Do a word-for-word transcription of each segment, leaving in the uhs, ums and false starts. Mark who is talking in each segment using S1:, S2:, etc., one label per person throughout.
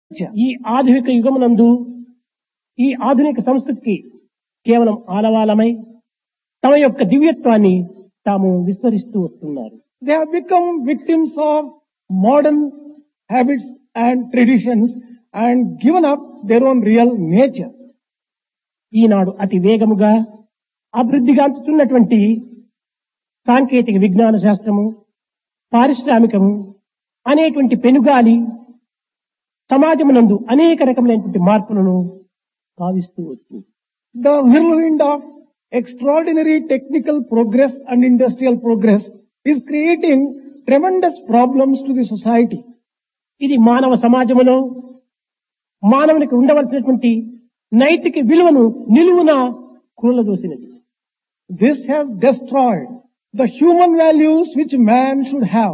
S1: ఈ ఆధునిక యుగమునందు ఈ ఆధునిక సంస్కృతికి కేవలం ఆలవాలమై తమ యొక్క దివ్యత్వాన్ని తాము విస్మరిస్తూ వస్తున్నారు.
S2: They have become victims of modern habits and traditions and given up their own real nature.
S1: ఈనాడు అతి వేగముగా అభివృద్ధిగాంచుతున్నటువంటి సాంకేతిక విజ్ఞాన శాస్త్రము, పారిశ్రామికము అనేటువంటి పెనుగాలి సమాజమునందు అనేక రకములైనటువంటి మార్పులను భావిస్తూ వచ్చింది.
S2: The whirlwind of extraordinary technical progress and industrial progress is creating tremendous problems to the society.
S1: ఇది మానవ సమాజములో మానవునికి ఉండవలసినటువంటి నైతిక విలువను నిలువున కూలదోసినది.
S2: This has destroyed the human values which man should have.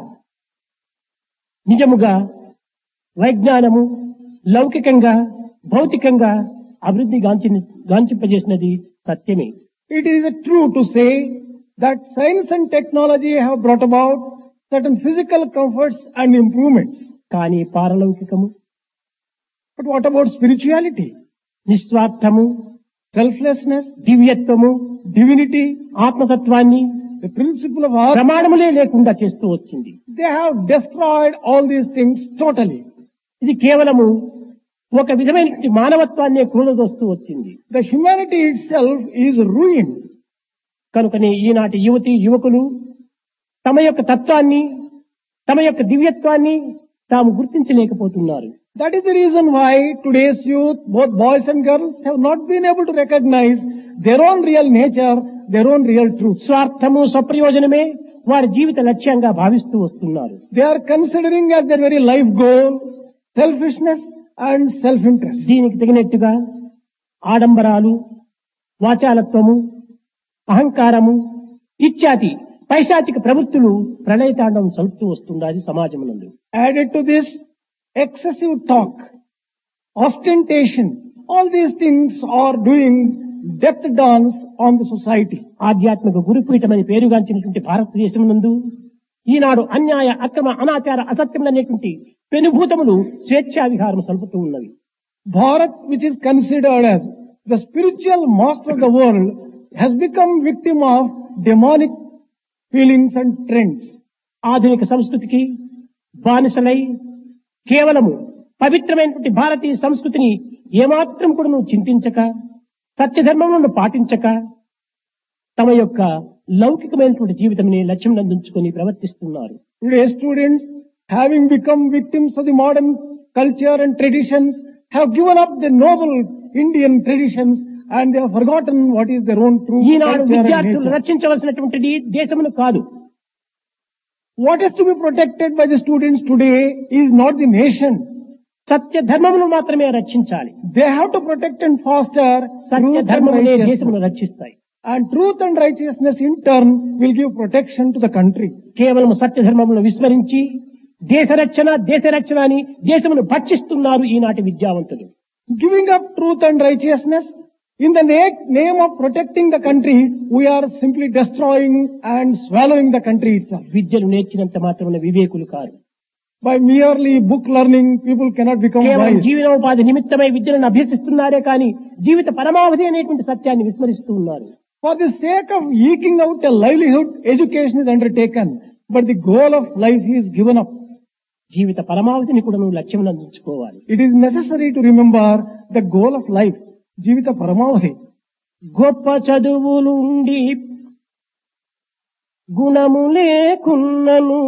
S1: నిజముగా వైజ్ఞానము లౌకికంగా భౌతికంగా అభివృద్ధి గాంచి గాంచింపజేసినది సత్యమే.
S2: It is true to say that science and technology have brought about certain physical comforts and improvements.
S1: కానీ పారలౌకికము,
S2: but what about spirituality?
S1: నిస్వార్థము,
S2: selflessness,
S1: దివ్యత్వము,
S2: divinity,
S1: ఆత్మతత్వాన్ని
S2: the principle of art,
S1: ప్రమాణములే లేకుండా చేస్తూ వచ్చింది.
S2: they have destroyed all these things totally.
S1: ఇది కేవలము ఒక విధమైన మానవత్వాన్ని కూలదోస్తూ వచ్చింది.
S2: The humanity itself is ruined.
S1: కనుకనే ఈనాటి యువతి యువకులు తమ యొక్క తత్వాన్ని తమ యొక్క దివ్యత్వాన్ని తాము గుర్తించలేకపోతున్నారు.
S2: That is the reason why today's youth, both boys and girls, have not been able to recognize their own real nature, their own real truth.
S1: స్వార్థము స్వప్రయోజనమే వారి జీవిత లక్ష్యంగా భావిస్తూ వస్తున్నారు.
S2: They are considering as their very life goal selfishness and self-interest.
S1: దీనికి తగినట్టుగా ఆడంబరాలు, వాచాలత్వము, అహంకారము ఇత్యాది పైశాచిక ప్రవృత్తులు ప్రళయతాండవం సలుపుతూ వస్తున్నది సమాజమునందు.
S2: Added to this, excessive talk, ostentation, all these things are doing death dance on the society.
S1: ఆధ్యాత్మిక గురుపీఠమని పేరుగాంచినటువంటి భారతదేశమునందు ఈనాడు అన్యాయ అక్రమ అనాచార అసత్యములనేటువంటి పెనుభూతములు స్వేచ్ఛా విహారం సలుపుతూ ఉన్నవి.
S2: Bharat, which is considered as the spiritual master of the world, has become victim of demonic feelings and trends.
S1: ఆధునిక సంస్కృతికి బానిసలై కేవలము పవిత్రమైనటువంటి భారతీయ సంస్కృతిని ఏమాత్రం కూడా నువ్వు చింతించక సత్యధర్మములను పాటించక తమ యొక్క లౌకికమైనటువంటి జీవితంని లక్ష్యం అందించుకొని ప్రవర్తిస్తున్నారు.
S2: Today students, having become victims of the modern culture and traditions, have given up the noble Indian traditions and they have forgotten what is their own true
S1: Eenadu
S2: culture and
S1: విద్యార్థులు
S2: nature.
S1: రక్షించవలసినటువంటిది దేశమును కాదు.
S2: What is to be protected by the students today is not the nation.
S1: సత్య ధర్మమును మాత్రమే రక్షించాలి.
S2: They have to protect and foster
S1: Satya
S2: truth and
S1: ధర్మములే
S2: righteousness.
S1: దేశమును రక్షిస్తాయి.
S2: And truth and righteousness in turn will give protection to the country.
S1: కేవలం సత్య ధర్మములను విస్మరించి దేశ రక్షణ దేశ రక్షణ అని దేశమును భక్షిస్తున్నారు ఈనాటి విద్యావంతులు.
S2: Giving up truth and righteousness in the na- name of protecting the country, we are simply destroying and swallowing the country itself.
S1: విద్యను నేర్చినంత మాత్రమే వివేకులు car.
S2: By merely book learning, people cannot become
S1: కేవలం
S2: wise.
S1: జీవనోపాధి నిమిత్తమై విద్యలను అభ్యసిస్తున్నారే కానీ జీవిత పరమావధి అనేటువంటి సత్యాన్ని విస్మరిస్తూ ఉన్నారు.
S2: For the sake of eking out a livelihood, education is undertaken, but the goal of life is given up.
S1: జీవిత పరమావధిని కూడా నువ్వు లక్ష్యం అందించుకోవాలి.
S2: It is necessary to remember the goal of life, జీవిత పరమావధి.
S1: గొప్ప చదువులుండి గుణము లేకున్నను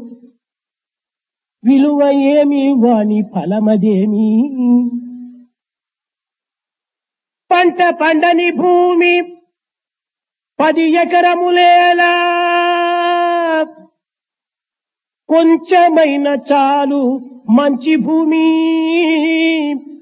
S1: విలువ ఏమి వాని ఫలమదేమి. పంట పండని భూమి పది ఎకరములేలా కొంచెమైన చాలు మంచి భూమి.